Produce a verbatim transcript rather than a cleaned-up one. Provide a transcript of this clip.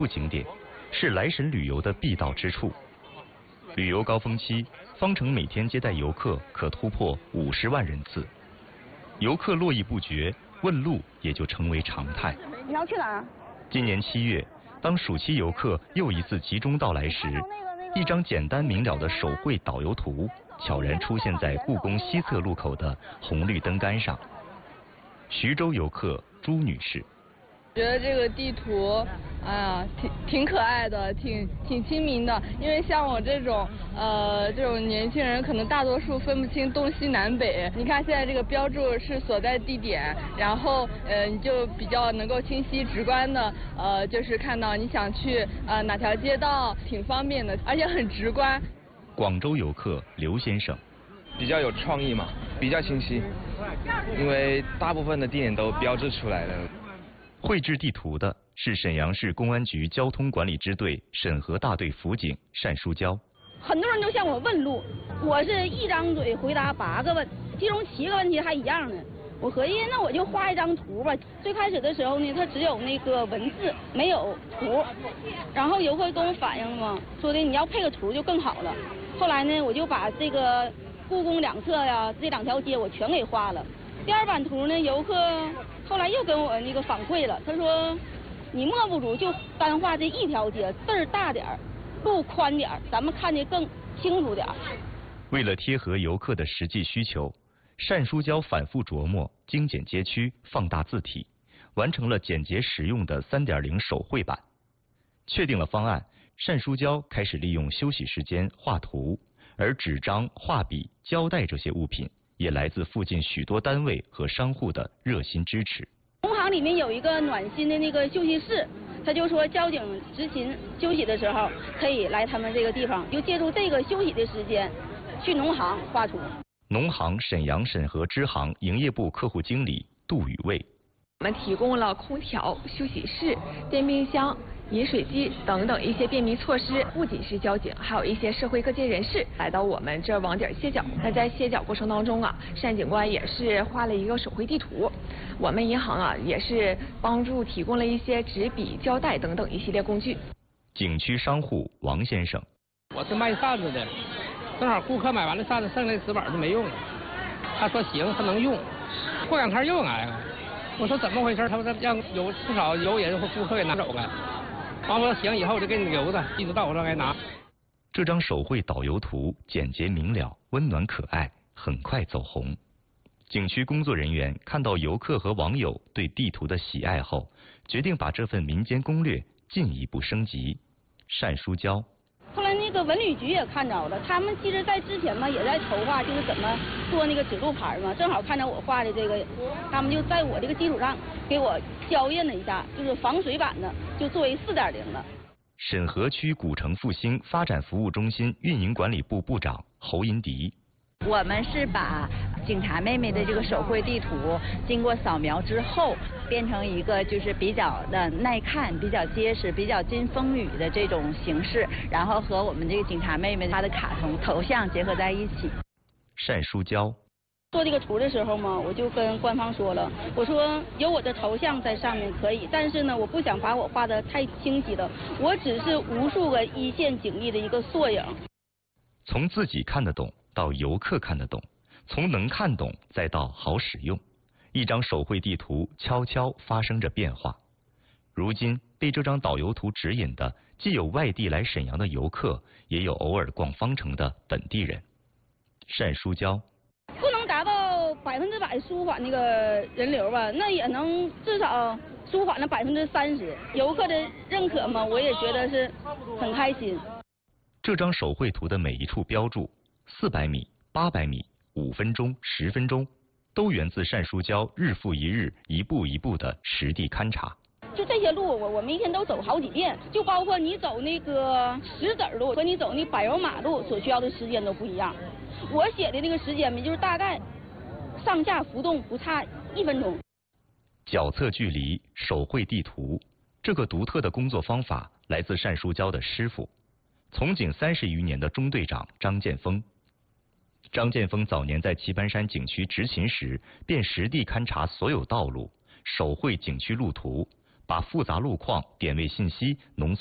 不景点，是来沈旅游的必到之处。旅游高峰期，方城每天接待游客可突破五十万人次，游客络绎不绝，问路也就成为常态。 你要去哪儿？ 今年七月，当暑期游客又一次集中到来时，一张简单明了的手绘导游图悄然出现在故宫西侧路口的红绿灯杆上。徐州游客朱女士。 觉得这个地图，哎呀，挺挺可爱的，挺挺亲民的。因为像我这种，呃，这种年轻人，可能大多数分不清东西南北。你看现在这个标注是所在地点，然后呃，你就比较能够清晰直观的，呃，就是看到你想去呃哪条街道，挺方便的，而且很直观。 广州游客刘先生。 比较有创意嘛，比较清晰，因为大部分的地点都标志出来了。 绘制地图的是沈阳市公安局交通管理支队审核大队辅警单淑娇。 很多人都向我问路，我是一张嘴回答八个问，其中七个问题还一样呢。我合计那我就画一张图吧。最开始的时候呢，它只有那个文字，没有图。然后游客跟我反映嘛，说的你要配个图就更好了。后来呢，我就把这个故宫两侧呀，这两条街我全给画了。第二版图呢，游客后来又跟我那个反馈了，他说你莫不如就单画这一条街，字儿大点儿，路宽点儿，咱们看得更清楚点儿。 为了贴合游客的实际需求，单淑娇反复琢磨，精简街区，放大字体，完成了简洁实用的 三点零 手绘版。确定了方案，单淑娇开始利用休息时间画图，而纸张、画笔、胶带这些物品也来自附近许多单位和商户的热心支持。 农行里面有一个暖心的那个休息室，他就说交警执勤休息的时候可以来他们这个地方，就借助这个休息的时间去农行画图。 农行沈阳审核支行营业部客户经理杜宇卫。 我们提供了空调、休息室、电冰箱、饮水机等等一些便民措施，不仅是交警，还有一些社会各界人士来到我们这网点歇脚。那在歇脚过程当中啊，单警官也是画了一个手绘地图。我们银行啊也是帮助提供了一些纸笔、胶带等等一系列工具。 景区商户王先生， 我是卖扇子的，正好顾客买完了扇子，剩下的纸板就没用了。他说行，他能用，过两天又来了。我说怎么回事？他说让有不少有人或顾客给拿走了。完我说行，以后我就给你留着，一直到我这来拿。 这张手绘导游图简洁明了、温暖可爱，很快走红。景区工作人员看到游客和网友对地图的喜爱后，决定把这份民间攻略进一步升级。单淑娇。 后来那个文旅局也看着了，他们其实在之前嘛也在筹划，就是怎么做那个指路牌嘛。正好看着我画的这个，他们就在我这个基础上给我校验了一下，就是防水版的，就作为四点零了。 沈河区古城复兴发展服务中心运营管理部部长侯银迪。 我们是把警察妹妹的这个手绘地图经过扫描之后，变成一个就是比较的耐看、比较结实、比较经风雨的这种形式，然后和我们这个警察妹妹她的卡通头像结合在一起。 单淑娇。 做这个图的时候嘛，我就跟官方说了，我说有我的头像在上面可以，但是呢，我不想把我画的太清晰了，我只是无数个一线警力的一个缩影。 从自己看得懂到游客看得懂，从能看懂再到好使用，一张手绘地图悄悄发生着变化。如今被这张导游图指引的，既有外地来沈阳的游客，也有偶尔逛方城的本地人。单淑娇。 不能达到百分之百舒缓那个人流吧，那也能至少舒缓了百分之三十。游客的认可嘛，我也觉得是很开心。 这张手绘图的每一处标注，四百米、八百米、五分钟、十分钟，都源自单淑娇日复一日、一步一步的实地勘察。 就这些路，我我们一天都走好几遍，就包括你走那个石子路和你走那柏油马路所需要的时间都不一样。我写的那个时间呢，就是大概上下浮动不差一分钟。 脚测距离、手绘地图，这个独特的工作方法来自单淑娇的师傅。从警三十余年的中队长张建峰。张建峰早年在棋盘山景区执勤时，便实地勘察所有道路，手绘景区路图， 把复杂路况、点位信息浓缩。